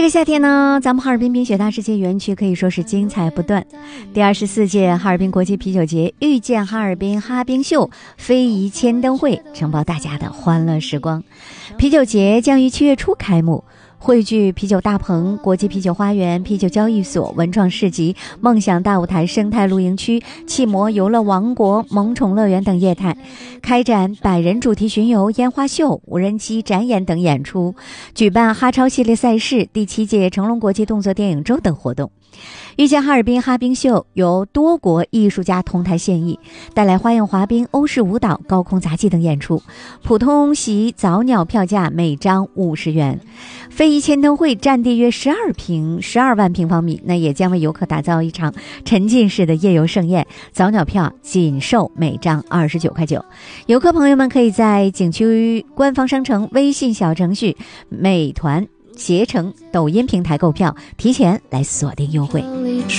这个夏天呢，咱们哈尔滨冰雪大世界园区可以说是精彩不断。第24届哈尔滨国际啤酒节遇见哈尔滨哈冰秀非遗千灯会，承包大家的欢乐时光。啤酒节将于7月初开幕，汇聚啤酒大棚、国际啤酒花园、啤酒交易所、文创市集、梦想大舞台、生态露营区、汽摩游乐王国、萌宠乐园等业态，开展100人主题巡游、烟花秀、无人机展演等演出，举办哈超系列赛事、第7届成龙国际动作电影周等活动。遇见哈尔滨哈冰秀由多国艺术家同台献艺，带来花样滑冰、欧式舞蹈、高空杂技等演出。普通席早鸟票价每张50元。非遗千灯会占地约12万平方米，那也将为游客打造一场沉浸式的夜游盛宴。早鸟票仅售每张29.9块。游客朋友们可以在景区官方商城、微信小程序、美团携程、抖音平台购票，提前来锁定优惠。